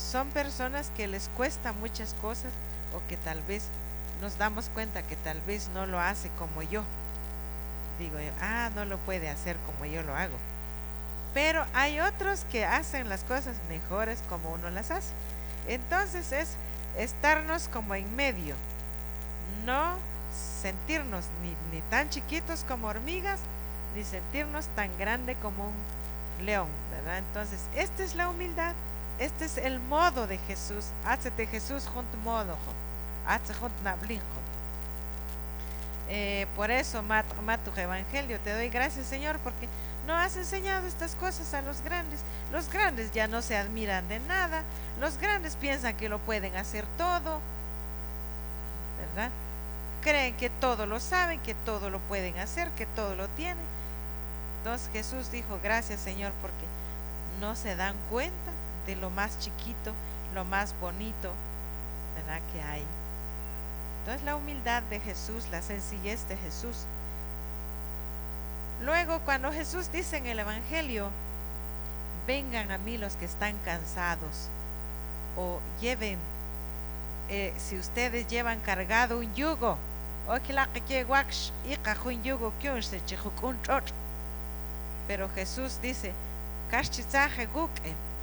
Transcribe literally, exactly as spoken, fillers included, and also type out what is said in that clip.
son personas que les cuesta muchas cosas o que tal vez nos damos cuenta que tal vez no lo hace como yo. Digo yo, ah, no lo puede hacer como yo lo hago. Pero hay otros que hacen las cosas mejores como uno las hace. Entonces es estarnos como en medio, no sentirnos ni, ni tan chiquitos como hormigas, ni sentirnos tan grande como un león, ¿verdad? Entonces, esta es la humildad, este es el modo de Jesús. Hazte Jesús junto modo, hazte junto nablinjo. Eh, por eso, Matu Evangelio, te doy gracias, Señor, porque no has enseñado estas cosas a los grandes. Los grandes ya no se admiran de nada, los grandes piensan que lo pueden hacer todo, ¿verdad? Creen que todo lo saben, que todo lo pueden hacer, que todo lo tienen. Entonces Jesús dijo, gracias, Señor, porque no se dan cuenta de lo más chiquito, lo más bonito, ¿verdad?, que hay. Entonces la humildad de Jesús, la sencillez de Jesús. Luego, cuando Jesús dice en el Evangelio, vengan a mí los que están cansados, o lleven, eh, si ustedes llevan cargado un yugo, pero Jesús dice,